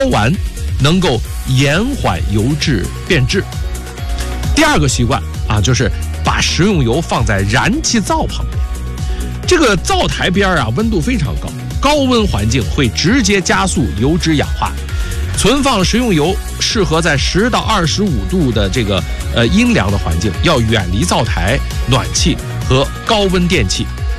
完，能够延缓油质变质。第二个习惯就是把食用油放在燃气灶旁边。这个灶台边温度非常高，高温环境会直接加速油脂氧化。存放食用油适合在10到25度的这个阴凉的环境，要远离灶台、暖气和高温电器。